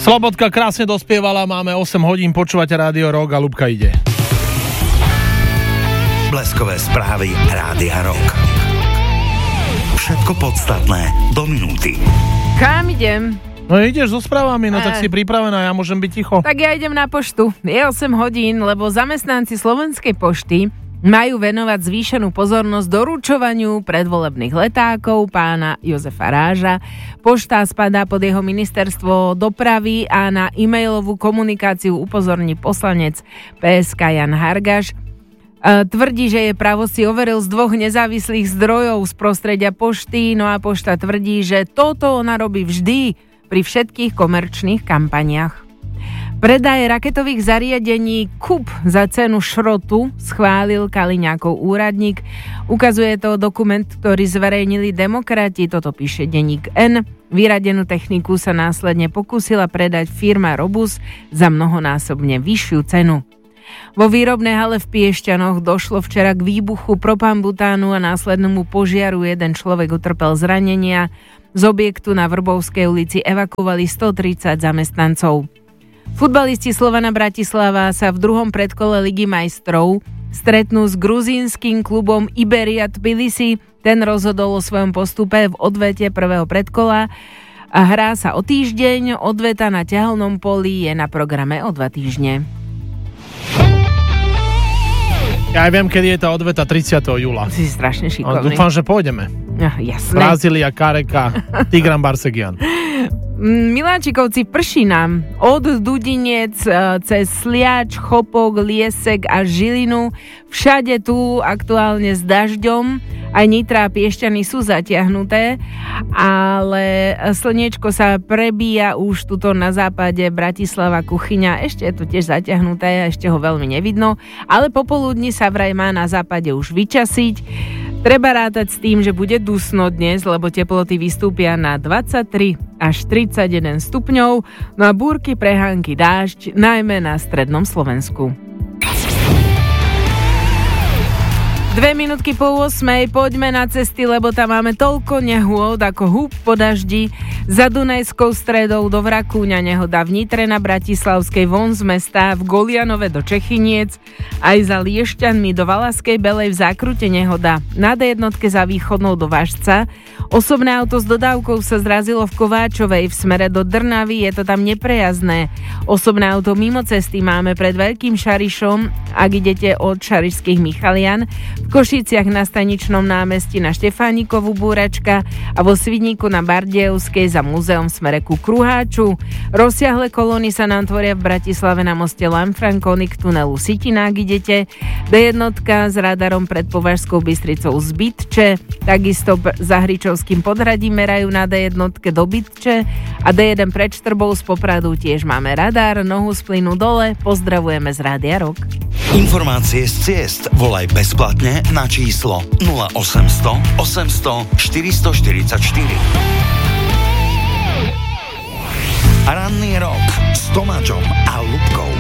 Slobodka krásne dospievala, máme 8 hodín, počúvate Rádio Rock a Ľubka ide. Bleskové správy Rádia Rock. Všetko podstatné do minúty. Kam idem? No ideš so správami, no tak si pripravená, ja môžem byť ticho. Tak ja idem na poštu. Je 8 hodín, lebo zamestnanci Slovenskej pošty majú venovať zvýšenú pozornosť doručovaniu predvolebných letákov pána Jozefa Ráža. Pošta spadá pod jeho ministerstvo dopravy a na e-mailovú komunikáciu upozorní poslanec PSK Jan Hargaš. Tvrdí, že je právo si overil z 2 nezávislých zdrojov z prostredia pošty, no a pošta tvrdí, že toto ona robí vždy pri všetkých komerčných kampaniach. Predaj raketových zariadení KUB za cenu šrotu schválil Kaliňákov úradník. Ukazuje to dokument, ktorý zverejnili Demokrati, toto píše denník N. Vyradenú techniku sa následne pokúsila predať firma Robus za mnohonásobne vyššiu cenu. Vo výrobnej hale v Piešťanoch došlo včera k výbuchu propanbutánu a následnému požiaru. Jeden človek utrpel zranenia. Z objektu na Vrbovskej ulici evakuovali 130 zamestnancov. Futbalisti Slovana Bratislava sa v druhom predkole Ligy majstrov stretnú s gruzínskym klubom Iberia Tbilisi. Ten rozhodol o svojom postupe v odvete prvého predkola a hrá sa o týždeň. Odveta na ťahalnom poli je na programe o 2 týždne. Ja aj viem, kedy je tá odveta 30. júla. Si strašne šikovný. No, dúfam, že pôjdeme. Jasné. Brazília, Kareka, Tigran Barsegian. Miláčikovci, prší nám od Dudinec cez Sliač, Chopok, Liesek a Žilinu. Všade tu aktuálne s dažďom. Aj Nitra a Piešťany sú zatiahnuté, ale slniečko sa prebíja už tuto na západe, Bratislava, Kuchyňa. Ešte je to tiež zatiahnuté, ešte ho veľmi nevidno, ale popoludní sa vraj má na západe už vyčasiť. Treba rátať s tým, že bude dusno dnes, lebo teploty vystúpia na 23 až 31 stupňov, no a búrky, prehánky, dážď, najmä na strednom Slovensku. 2 minútky po 8, poďme na cesty, lebo tam máme toľko nehôd ako húb po daždi. Za Dunajskou stredou do Vrakúňa nehoda, v Nitre na Bratislavskej von z mesta, v Golianove do Čechyniec, aj za Liešťanmi do Valaskej Belej v Zákrute nehoda. Na D1 za Východnou do Važca. Osobné auto s dodávkou sa zrazilo v Kováčovej v smere do Drnavy, je to tam neprejazdné. Osobné auto mimo cesty máme pred Veľkým Šarišom, ak idete od Šarišských Michalian, v Košiciach na Staničnom námestí na Štefánikovú búračka a vo Svidníku na Bardejovskej za múzeum v smere ku Kruháču. Rozsiahle kolóny sa nám tvoria v Bratislave na moste Lanfranconi k tunelu Sitina, ak idete. D1 s radarom pred Považskou Bystricou z Bytče, takisto za Hričovským podhradím merajú na D1 do Bytče a D1 pred Štrbou z Popradu tiež máme radar, nohu z plynu dole, pozdravujeme z Rádia Rock. Informácie z ciest volaj bezplatne na číslo 0800 800 444. Ranný rok s Tomáčom a Ľubkou.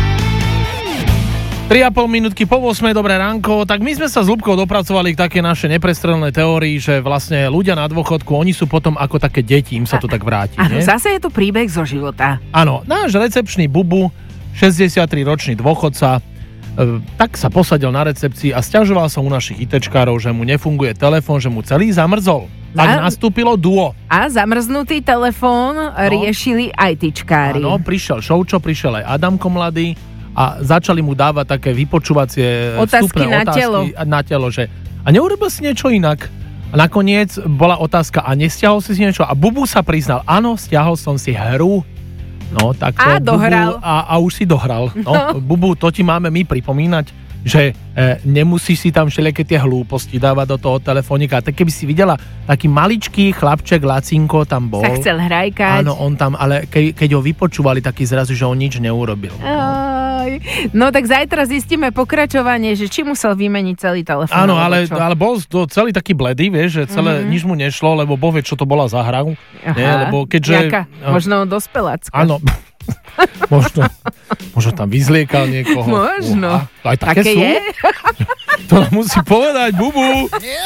3,5 minútky po 8, dobré ránko. Tak my sme sa s Ľubkou dopracovali k také našej neprestrelnej teórii, že vlastne ľudia na dôchodku, oni sú potom ako také deti, im sa to tak vráti. Áno, zase je to príbeh zo života. Áno, náš recepčný Bubu, 63-ročný dôchodca, tak sa posadil na recepcii a sťažoval sa u našich ITčkárov, že mu nefunguje telefón, že mu celý zamrzol. Tak nastúpilo duo. A zamrznutý telefón riešili ITčkári. Áno, prišiel Šoučo, prišiel aj Adamko mladý a začali mu dávať také vypočúvacie otázky na telo, že a neurobil si niečo inak? A nakoniec bola otázka, a nestiahol si niečo? A Bubu sa priznal, áno, stiahol som si hru. No, tak to a dohral. Bubu, a už si dohral. No, Bubu, to ti máme my pripomínať, že nemusíš si tam všelijaké tie hlúposti dávať do toho telefónika. Tak keby si videla, taký maličký chlapček Lacinko tam bol. Sa chcel hrajkať. Áno, on tam, ale keď ho vypočúvali, taký zrazu, že on nič neurobil. No tak zajtra zistíme pokračovanie, že či musel vymeniť celý telefón. Áno, ale bol celý taký bledý, vieš, že celé nič mu nešlo, lebo Boh vie, čo to bola za hra. Lebo keďže... Možno dospelácka. Áno. možno tam vyzliekal niekoho. Možno. Aj také sú? je? To musí povedať, Bubu.